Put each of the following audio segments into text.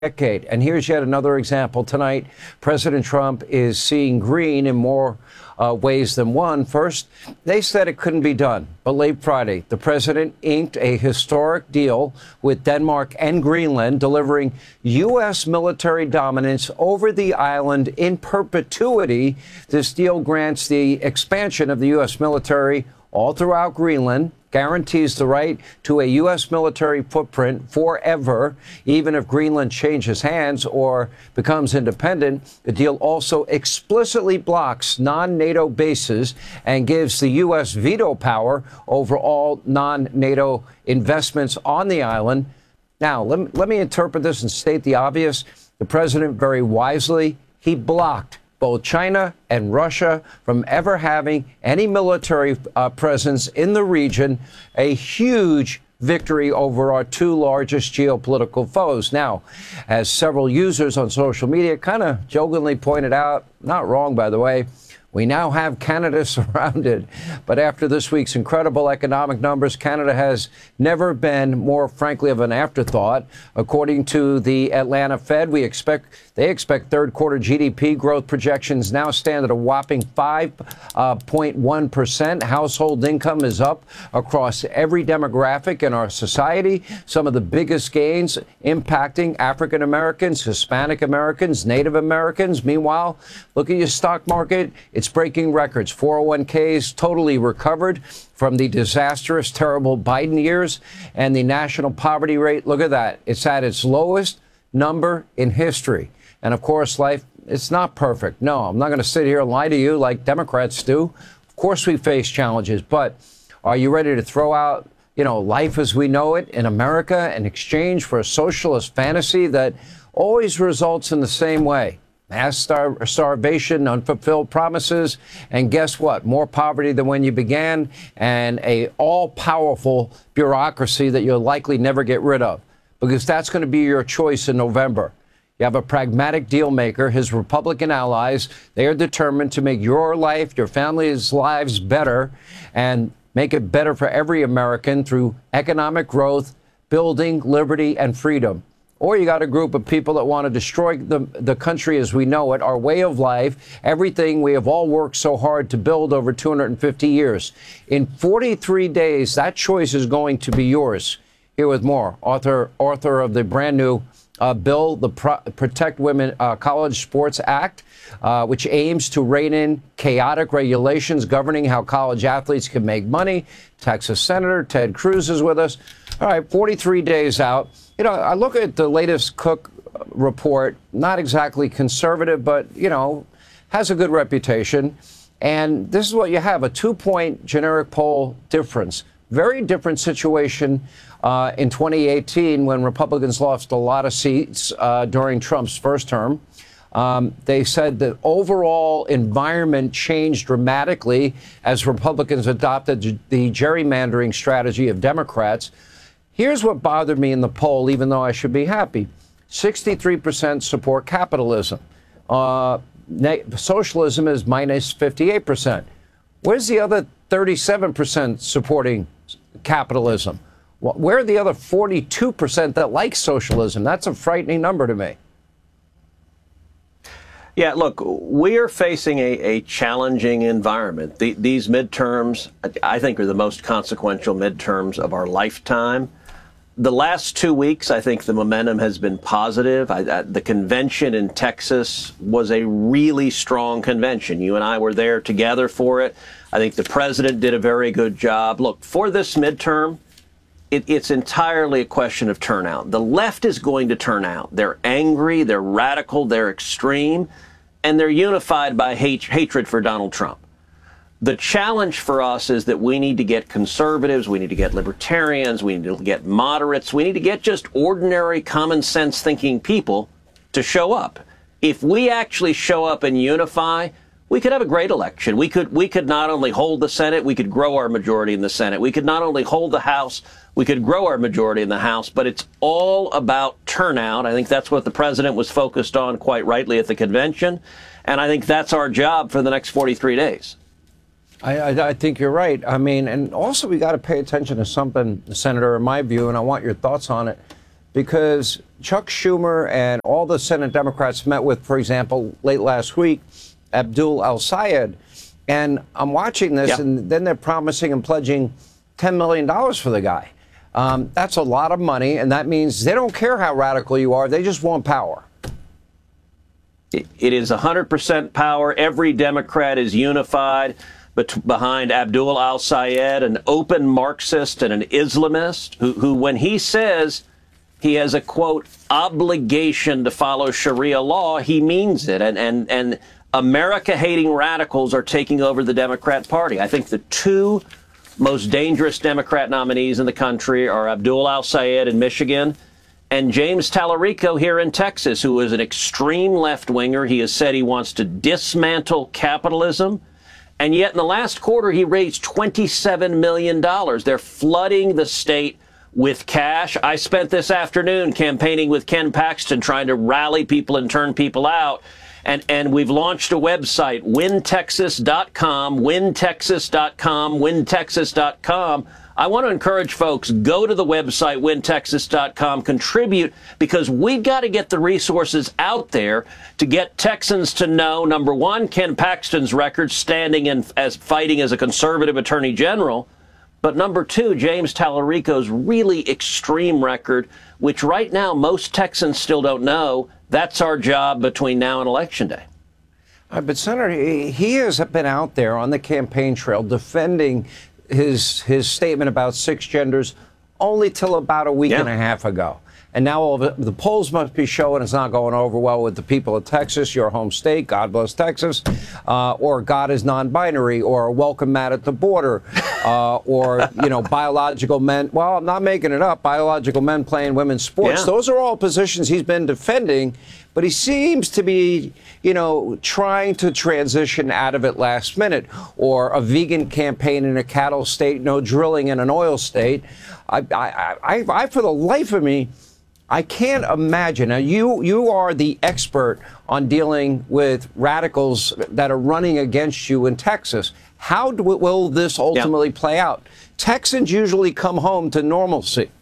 decade. And here's yet another example. Tonight, President Trump is seeing green in more ways than one. First, they said it couldn't be done. But late Friday, the president inked a historic deal with Denmark and Greenland, delivering U.S. military dominance over the island in perpetuity. This deal grants the expansion of the U.S. military all throughout Greenland, guarantees the right to a U.S. military footprint forever, even if Greenland changes hands or becomes independent. The deal also explicitly blocks non-NATO bases and gives the U.S. veto power over all non-NATO investments on the island. Now, let me interpret this and state the obvious. The president, very wisely, he blocked both China and Russia from ever having any military presence in the region, a huge victory over our two largest geopolitical foes. Now, as several users on social media kind of jokingly pointed out, not wrong, by the way, we now have Canada surrounded. But after this week's incredible economic numbers, Canada has never been more, frankly, of an afterthought. According to the Atlanta Fed, they expect third quarter GDP growth projections now stand at a whopping 5.1%. Household income is up across every demographic in our society. Some of the biggest gains impacting African Americans, Hispanic Americans, Native Americans. Meanwhile, look at your stock market. It's breaking records. 401ks totally recovered from the disastrous, terrible Biden years. And the national poverty rate, look at that. It's at its lowest number in history. And of course, life, it's not perfect. No, I'm not going to sit here and lie to you like Democrats do. Of course, we face challenges. But are you ready to throw out, life as we know it in America in exchange for a socialist fantasy that always results in the same way? Mass starvation, unfulfilled promises, and guess what? More poverty than when you began, and a all-powerful bureaucracy that you'll likely never get rid of, because that's going to be your choice in November. You have a pragmatic deal maker, his Republican allies. They are determined to make your life, your family's lives better, and make it better for every American through economic growth, building liberty and freedom. Or you got a group of people that want to destroy the country as we know it, our way of life, everything we have all worked so hard to build over 250 years. In 43 days, that choice is going to be yours. Here with more, author of the brand new bill, the Protect Women College Sports Act, which aims to rein in chaotic regulations governing how college athletes can make money. Texas Senator Ted Cruz is with us. All right, 43 days out. I look at the latest Cook report, not exactly conservative, but, has a good reputation. And this is what you have, a 2-point generic poll difference. Very different situation in 2018 when Republicans lost a lot of seats during Trump's first term. They said the overall environment changed dramatically as Republicans adopted the gerrymandering strategy of Democrats. Here's what bothered me in the poll, even though I should be happy. 63% support capitalism. Socialism is minus 58%. Where's the other 37% supporting capitalism? Where are the other 42% that like socialism? That's a frightening number to me. Yeah, look, we are facing a challenging environment. These midterms, I think, are the most consequential midterms of our lifetime. The last 2 weeks, I think the momentum has been positive. The convention in Texas was a really strong convention. You and I were there together for it. I think the president did a very good job. Look, for this midterm, it's entirely a question of turnout. The left is going to turn out. They're angry, they're radical, they're extreme, and they're unified by hatred for Donald Trump. The challenge for us is that we need to get conservatives, we need to get libertarians, we need to get moderates, we need to get just ordinary common sense thinking people to show up. If we actually show up and unify, we could have a great election. We could not only hold the Senate, we could grow our majority in the Senate. We could not only hold the House, we could grow our majority in the House, but it's all about turnout. I think that's what the president was focused on quite rightly at the convention, and I think that's our job for the next 43 days. I think you're right. I mean, and also we got to pay attention to something, Senator, in my view, and I want your thoughts on it. because Chuck Schumer and all the Senate Democrats met with, for example, late last week, Abdul al-Sayed. And I'm watching this, and then they're promising and pledging $10 million for the guy. That's a lot of money, and that means they don't care how radical you are. They just want power. It is 100% power. Every Democrat is unified behind Abdul al-Sayed, an open Marxist and an Islamist, who when he says he has a, quote, obligation to follow Sharia law, he means it. And America-hating radicals are taking over the Democrat Party. I think the two most dangerous Democrat nominees in the country are Abdul al-Sayed in Michigan and James Tallarico here in Texas, who is an extreme left-winger. He has said he wants to dismantle capitalism. And yet in the last quarter, he raised $27 million. They're flooding the state with cash. I spent this afternoon campaigning with Ken Paxton, trying to rally people and turn people out. And we've launched a website, wintexas.com, wintexas.com, wintexas.com. I want to encourage folks, go to the website, wintexas.com, contribute, because we've got to get the resources out there to get Texans to know, number one, Ken Paxton's record standing in as fighting as a conservative attorney general, but number two, James Tallarico's really extreme record, which right now most Texans still don't know. That's our job between now and Election Day. But Senator, he has been out there on the campaign trail defending his statement about six genders only till about a week and a half ago. And now all of the polls must be showing it's not going over well with the people of Texas, your home state, God bless Texas, or God is non-binary, or welcome Matt at the border, or, you know, biological men. Well, I'm not making it up. Biological men playing women's sports. Those are all positions he's been defending, but he seems to be, you know, trying to transition out of it last minute, or a vegan campaign in a cattle state, no drilling in an oil state. I for the life of me, I can't imagine. Now, you are the expert on dealing with radicals that are running against you in Texas. How will this ultimately play out? Texans usually come home to normalcy.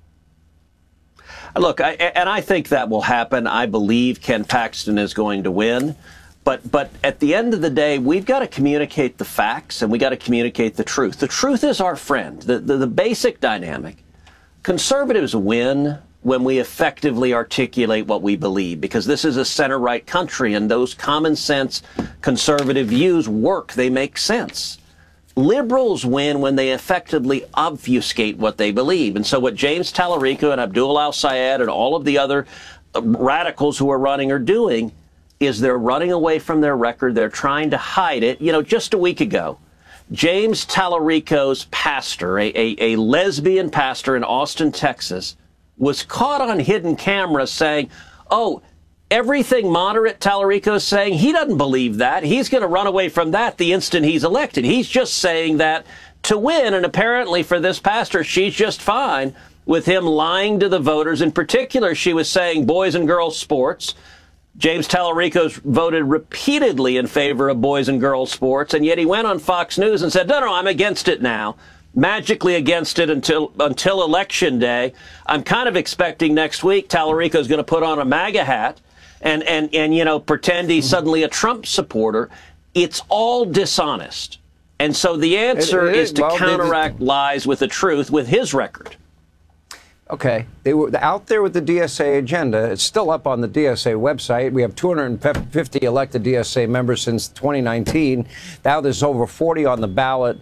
Look, I think that will happen. I believe Ken Paxton is going to win. But at the end of the day, we've got to communicate the facts, and we got to communicate the truth. The truth is our friend. The basic dynamic. Conservatives win when we effectively articulate what we believe, because this is a center-right country, and those common sense conservative views work. They make sense. Liberals win when they effectively obfuscate what they believe. And so what James Tallarico and Abdul al-Sayed and all of the other radicals who are running are doing is they're running away from their record. They're trying to hide it. You know, just a week ago, James Tallarico's pastor, a lesbian pastor in Austin, Texas, was caught on hidden camera saying, oh, everything moderate Tallarico is saying, he doesn't believe that. He's going to run away from that the instant he's elected. He's just saying that to win. And apparently for this pastor, she's just fine with him lying to the voters. In particular, she was saying boys and girls sports. James Tallarico's voted repeatedly in favor of boys and girls sports, and yet he went on Fox News and said, no, I'm against it now. Magically against it until Election Day. I'm kind of expecting next week Tallarico's going to put on a MAGA hat and you know, pretend he's suddenly a Trump supporter. It's all dishonest. And so the answer is to counteract lies with the truth with his record. Okay. They were out there with the DSA agenda. It's still up on the DSA website. We have 250 elected DSA members since 2019. Now there's over 40 on the ballot.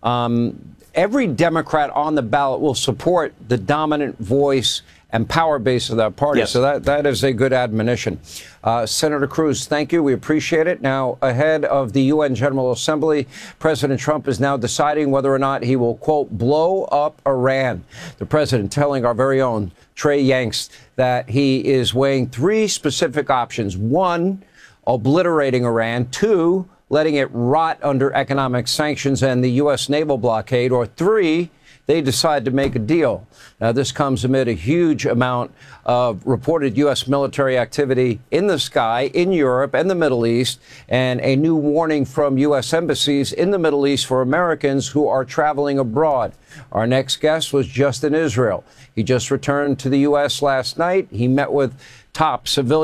Every Democrat on the ballot will support the dominant voice and power base of that party. Yes. So that is a good admonition. Senator Cruz, thank you. We appreciate it. Now, ahead of the UN General Assembly, President Trump is now deciding whether or not he will, quote, blow up Iran. The president telling our very own Trey Yanks that he is weighing three specific options. One, obliterating Iran. Two, letting it rot under economic sanctions and the U.S. naval blockade. Or three, they decide to make a deal. Now, this comes amid a huge amount of reported U.S. military activity in the sky, in Europe and the Middle East, and a new warning from U.S. embassies in the Middle East for Americans who are traveling abroad. Our next guest was just in Israel. He just returned to the U.S. last night. He met with top civilian